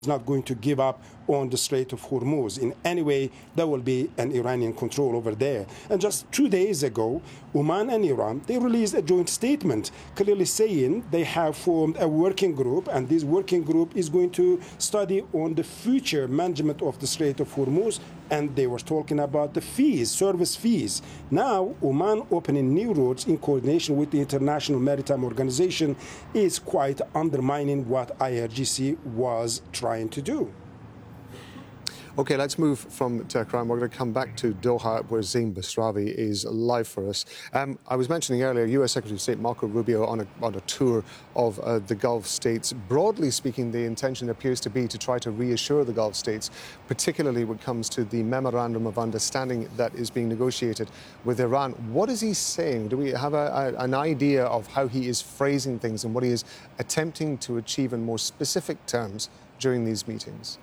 not going to give up on the Strait of Hormuz. In any way, there will be an Iranian control over there. And just 2 days ago, Oman and Iran, they released a joint statement clearly saying they have formed a working group, and this working group is going to study on the future management of the Strait of Hormuz. And they were talking about the fees, service fees. Now, Oman opening new routes in coordination with the International Maritime Organization is quite undermining what IRGC was trying to do. OK, let's move from Tehran. We're going to come back to Doha, where Zain Basrawi is live for us. I was mentioning earlier, U.S. Secretary of State Marco Rubio on a tour of the Gulf states. Broadly speaking, the intention appears to be to try to reassure the Gulf states, particularly when it comes to the memorandum of understanding that is being negotiated with Iran. What is he saying? Do we have an idea of how he is phrasing things and what he is attempting to achieve in more specific terms during these meetings?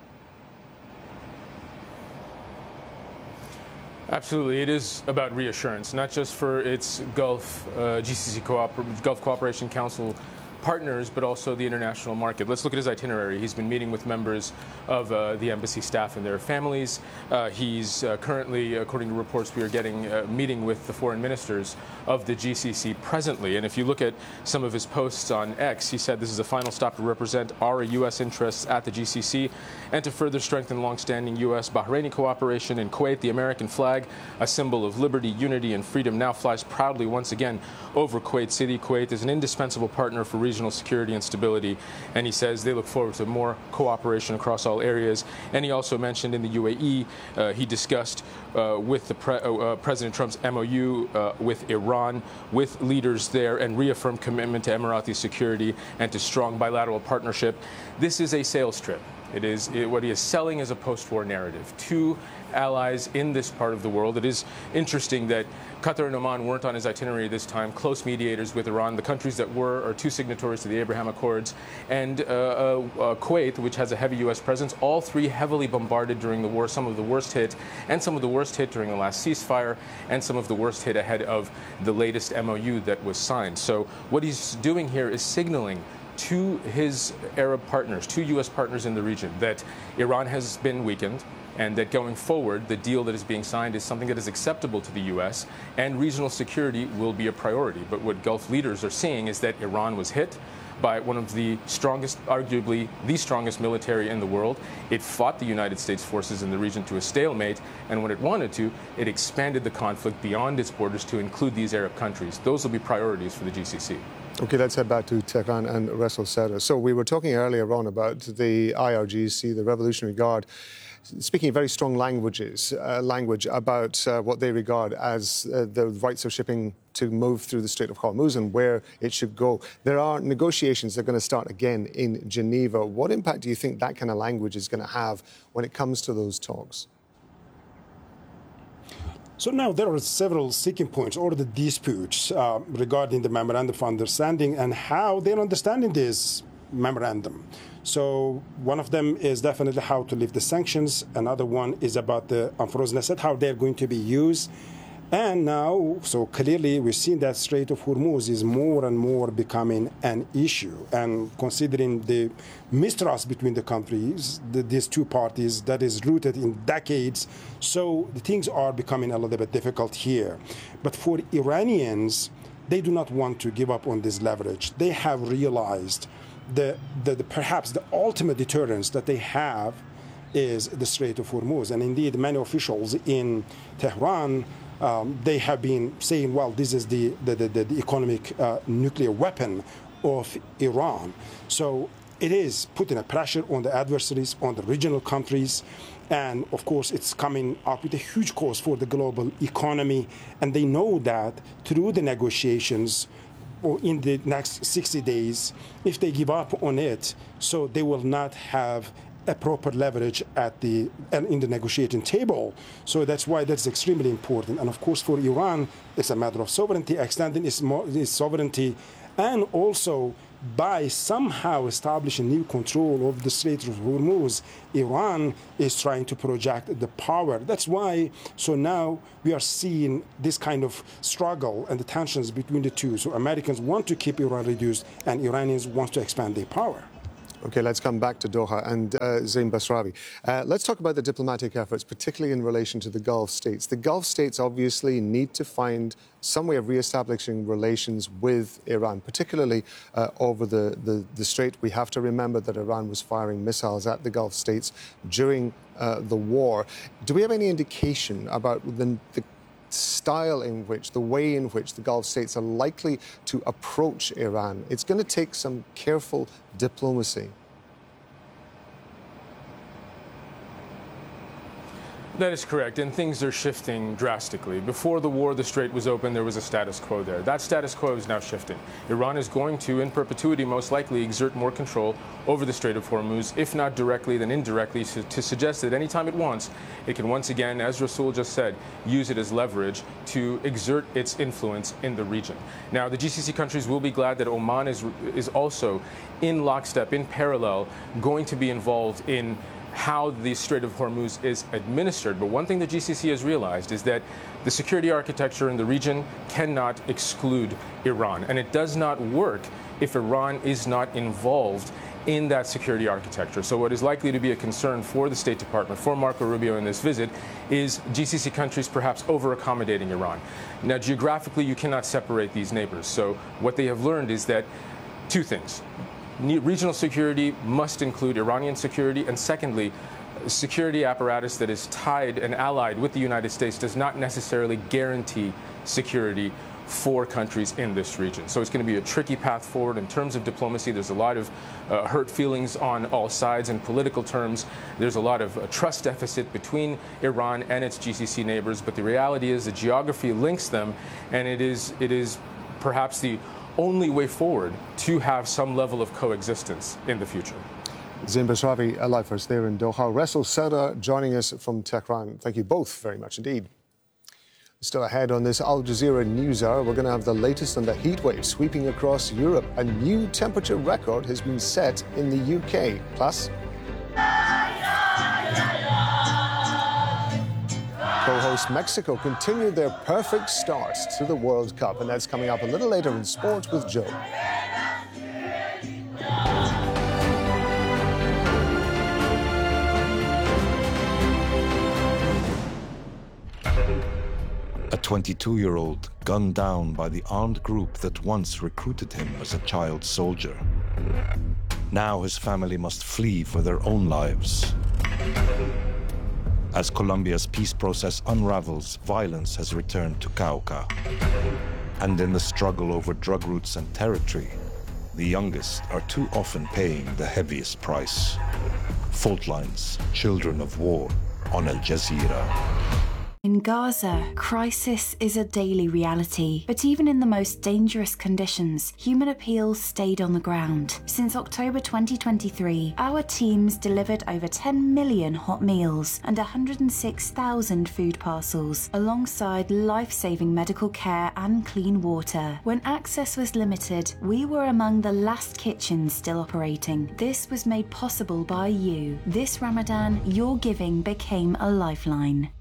Absolutely. It is about reassurance, not just for its Gulf Gulf Cooperation Council partners, but also the international market. Let's look at his itinerary. He's been meeting with members of the embassy staff and their families. He's currently, according to reports we are getting, meeting with the foreign ministers of the GCC presently. And if you look at some of his posts on X, he said this is a final stop to represent our U.S. interests at the GCC and to further strengthen longstanding U.S.-Bahraini cooperation. In Kuwait, the American flag, a symbol of liberty, unity, and freedom, now flies proudly once again over Kuwait City. Kuwait is an indispensable partner for regional security and stability, and he says they look forward to more cooperation across all areas. And he also mentioned in the UAE, he discussed with the President Trump's MOU with Iran, with leaders there, and reaffirmed commitment to Emirati security and to strong bilateral partnership. This is a sales trip. What he is selling is a post-war narrative to allies in this part of the world. It is interesting that Qatar and Oman weren't on his itinerary this time, close mediators with Iran. The countries that were are two signatories to the Abraham Accords. And Kuwait, which has a heavy U.S. presence, all three heavily bombarded during the war, some of the worst hit, and some of the worst hit during the last ceasefire, and some of the worst hit ahead of the latest MOU that was signed. So what he's doing here is signaling to his Arab partners, to U.S. partners in the region, that Iran has been weakened, and that going forward, the deal that is being signed is something that is acceptable to the U.S., and regional security will be a priority. But what Gulf leaders are seeing is that Iran was hit by one of the strongest, arguably the strongest military in the world. It fought the United States forces in the region to a stalemate, and when it wanted to, it expanded the conflict beyond its borders to include these Arab countries. Those will be priorities for the GCC. OK, let's head back to Tehran and Ressel Sadr. So we were talking earlier on about the IRGC, the Revolutionary Guard, speaking very strong language about what they regard as the rights of shipping to move through the Strait of Hormuz and where it should go. There are negotiations that are going to start again in Geneva. What impact do you think that kind of language is going to have when it comes to those talks? So now there are several sticking points or the disputes regarding the memorandum of understanding and how they're understanding this memorandum. So one of them is definitely how to lift the sanctions. Another one is about the unfrozen asset, how they're going to be used. And now, so clearly we've seen that Strait of Hormuz is more and more becoming an issue. And considering the mistrust between the countries, these two parties, that is rooted in decades, so the things are becoming a little bit difficult here. But for Iranians, they do not want to give up on this leverage. They have realized perhaps the ultimate deterrence that they have is the Strait of Hormuz. And indeed, many officials in Tehran, they have been saying, well, this is the economic nuclear weapon of Iran. So it is putting a pressure on the adversaries, on the regional countries. And of course, it's coming up with a huge cost for the global economy. And they know that through the negotiations, or in the next 60 days, if they give up on it, so they will not have a proper leverage in the negotiating table. So that's why that's extremely important. And of course, for Iran, it's a matter of sovereignty, extending its sovereignty, and also by somehow establishing new control of the Strait of Hormuz, Iran is trying to project the power. That's why, so now we are seeing this kind of struggle and the tensions between the two. So Americans want to keep Iran reduced, and Iranians want to expand their power. Okay, let's come back to Doha and Zain Basrawi. Let's talk about the diplomatic efforts, particularly in relation to the Gulf states. The Gulf states obviously need to find some way of re-establishing relations with Iran, particularly over the strait. We have to remember that Iran was firing missiles at the Gulf states during the war. Do we have any indication about the style in which, the way in which the Gulf states are likely to approach Iran? It's going to take some careful diplomacy. That is correct, and things are shifting drastically. Before the war, the Strait was open, there was a status quo there. That status quo is now shifting. Iran is going to, in perpetuity, most likely exert more control over the Strait of Hormuz, if not directly, then indirectly, to suggest that anytime it wants, it can once again, as Rasul just said, use it as leverage to exert its influence in the region. Now, the GCC countries will be glad that Oman is also in lockstep, in parallel, going to be involved in how the Strait of Hormuz is administered. But one thing the GCC has realized is that the security architecture in the region cannot exclude Iran. And it does not work if Iran is not involved in that security architecture. So what is likely to be a concern for the State Department, for Marco Rubio in this visit, is GCC countries perhaps over-accommodating Iran. Now, geographically, you cannot separate these neighbors. So what they have learned is that two things. Regional security must include Iranian security, and secondly, security apparatus that is tied and allied with the United States does not necessarily guarantee security for countries in this region. So it's going to be a tricky path forward in terms of diplomacy. There's a lot of hurt feelings on all sides in political terms. There's a lot of trust deficit between Iran and its GCC neighbors, but the reality is the geography links them, and it is perhaps the only way forward to have some level of coexistence in the future. Zain Basrawi, live for us there in Doha. Rasul Sauda joining us from Tehran. Thank you both very much indeed. Still ahead on this Al Jazeera News Hour, we're going to have the latest on the heat wave sweeping across Europe. A new temperature record has been set in the UK. Plus, co-host Mexico continued their perfect start to the World Cup, and that's coming up a little later in sports with Joe. A 22-year-old gunned down by the armed group that once recruited him as a child soldier. Now his family must flee for their own lives. As Colombia's peace process unravels, violence has returned to Cauca. And in the struggle over drug routes and territory, the youngest are too often paying the heaviest price. Fault lines, children of war, on Al Jazeera. In Gaza, crisis is a daily reality, but even in the most dangerous conditions, Human Appeal stayed on the ground. Since October 2023, our teams delivered over 10 million hot meals and 106,000 food parcels, alongside life-saving medical care and clean water. When access was limited, we were among the last kitchens still operating. This was made possible by you. This Ramadan, your giving became a lifeline.